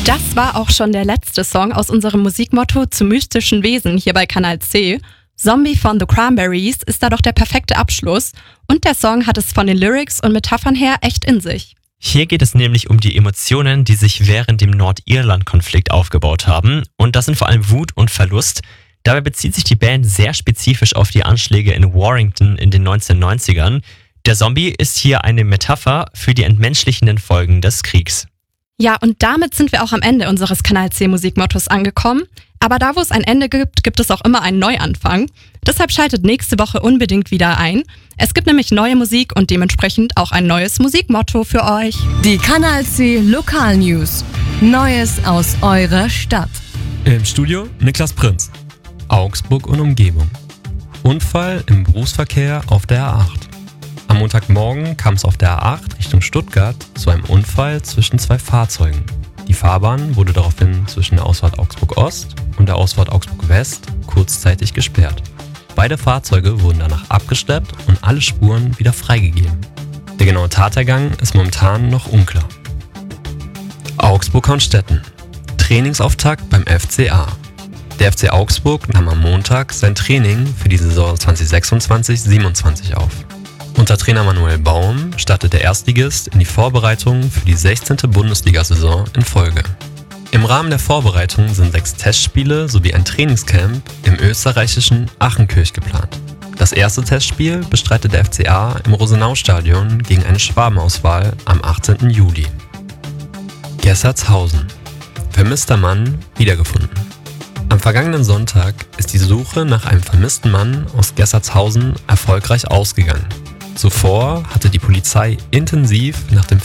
Das war auch schon der letzte Song aus unserem Musikmotto zu mystischen Wesen hier bei Kanal C. Zombie von The Cranberries ist da doch der perfekte Abschluss und der Song hat es von den Lyrics und Metaphern her echt in sich. Hier geht es nämlich um die Emotionen, die sich während dem Nordirland-Konflikt aufgebaut haben und das sind vor allem Wut und Verlust. Dabei bezieht sich die Band sehr spezifisch auf die Anschläge in Warrington in den 1990ern. Der Zombie ist hier eine Metapher für die entmenschlichenden Folgen des Kriegs. Ja, und damit sind wir auch am Ende unseres Kanal C Musikmottos angekommen. Aber da, wo es ein Ende gibt, gibt es auch immer einen Neuanfang. Deshalb schaltet nächste Woche unbedingt wieder ein. Es gibt nämlich neue Musik und dementsprechend auch ein neues Musikmotto für euch. Die Kanal C Lokal News. Neues aus eurer Stadt. Im Studio Niklas Prinz. Augsburg und Umgebung. Unfall im Berufsverkehr auf der A8. Am Montagmorgen kam es auf der A8 Richtung Stuttgart zu einem Unfall zwischen zwei Fahrzeugen. Die Fahrbahn wurde daraufhin zwischen der Ausfahrt Augsburg Ost und der Ausfahrt Augsburg West kurzzeitig gesperrt. Beide Fahrzeuge wurden danach abgeschleppt und alle Spuren wieder freigegeben. Der genaue Tathergang ist momentan noch unklar. Augsburg-Hornstetten. Trainingsauftakt beim FCA. Der FC Augsburg nahm am Montag sein Training für die Saison 2026/27 auf. Unter Trainer Manuel Baum startet der Erstligist in die Vorbereitung für die 16. Bundesliga-Saison in Folge. Im Rahmen der Vorbereitung sind 6 Testspiele sowie ein Trainingscamp im österreichischen Achenkirch geplant. Das erste Testspiel bestreitet der FCA im Rosenau-Stadion gegen eine Schwabenauswahl am 18. Juli. Gessertshausen. Vermisster Mann wiedergefunden. Am vergangenen Sonntag ist die Suche nach einem vermissten Mann aus Gessertshausen erfolgreich ausgegangen. Zuvor hatte die Polizei intensiv nach dem